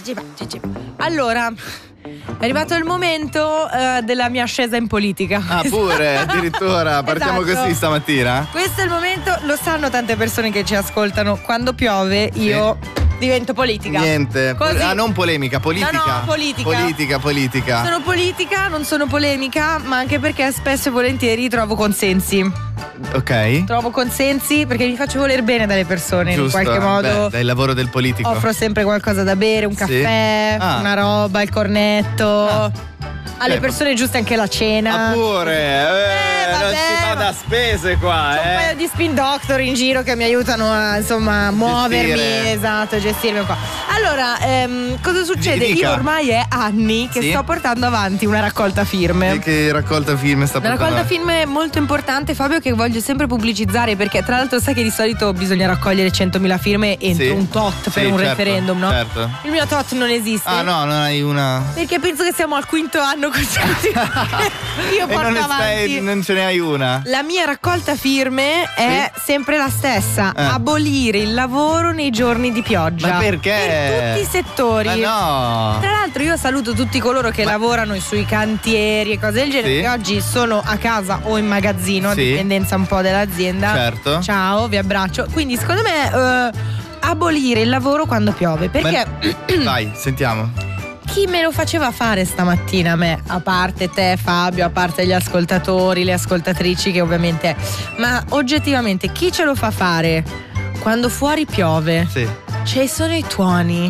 Allora, è arrivato il momento della mia ascesa in politica. Ah, pure, addirittura, partiamo Esatto. così stamattina? Questo è il momento, lo sanno tante persone che ci ascoltano. Quando piove io divento politica. Niente, Così. non polemica, politica. No, politica. Politica. Sono politica, non sono polemica, ma anche perché spesso e volentieri trovo consensi. Ok. Trovo consensi perché mi faccio voler bene dalle persone. Giusto, in qualche modo. dai, il lavoro del politico. Offro sempre qualcosa da bere, un Sì. caffè, Ah. una roba, il cornetto. Alle persone giuste anche la cena. Ah, pure, non vabbè, si fa da spese qua, C'ho un paio di spin doctor in giro che mi aiutano a, insomma, muovermi, Gestire. esatto, gestirmi un po'. Allora, cosa succede? Dica. Io ormai è anni che Sì? sto portando avanti una raccolta firme. Che raccolta film sta Una portando? raccolta firme molto importante, Fabio, che voglio sempre pubblicizzare, perché tra l'altro sai che di solito bisogna raccogliere 100.000 firme entro Sì. un tot per Sì, un certo, referendum, no? certo. Il mio tot non esiste. Ah no, non hai una. Perché penso che siamo al quinto anno consecutivo. Io E porto non, avanti. non ce ne hai una. La mia raccolta firme è sempre la stessa: abolire il lavoro nei giorni di pioggia. Ma perché? Per tutti i settori. Ma no. Tra l'altro io saluto tutti coloro che lavorano sui cantieri e cose del genere, Sì. che oggi sono a casa o in magazzino, a Sì. dipendenza un po' dell'azienda. Certo. Ciao, vi abbraccio. Quindi secondo me abolire il lavoro quando piove, perché Vai, sentiamo. chi me lo faceva fare stamattina a me? A parte te, Fabio, a parte gli ascoltatori, le ascoltatrici, che ovviamente. Ma oggettivamente chi ce lo fa fare quando fuori piove? Sì. Ci sono i tuoni.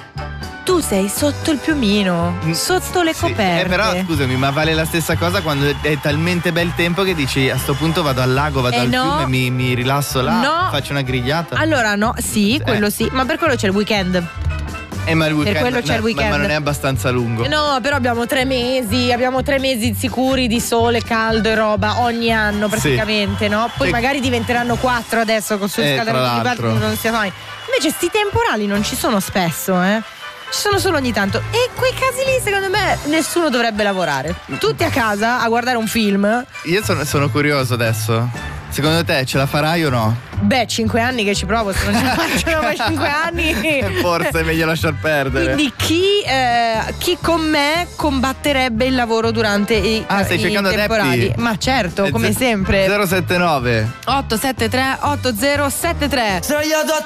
Tu sei sotto il piumino, sotto le Sì. coperte. Però scusami, ma vale la stessa cosa quando è talmente bel tempo che dici a sto punto vado al lago, vado al no. fiume, mi rilasso là, No. faccio una grigliata. Allora no, sì, quello sì, ma per quello c'è il weekend. Ma il weekend, quello c'è il weekend. Ma non è abbastanza lungo. No, però abbiamo 3 mesi sicuri di sole, caldo e roba ogni anno praticamente, no? Poi Sì. magari diventeranno 4 adesso con sul Tra scadere di l'altro. non si mai. Invece sti temporali non ci sono spesso, Ci sono solo ogni tanto. E quei casi lì, secondo me, nessuno dovrebbe lavorare. Tutti a casa a guardare un film. Io sono curioso adesso. Secondo te ce la farai o no? Beh, 5 anni che ci provo, se non ce la faccio mai 5 anni. Forse è meglio lasciar perdere. Quindi chi con me combatterebbe il lavoro durante i stai cercando temporali? adepti? Ma certo, come sempre. 079 873 8073.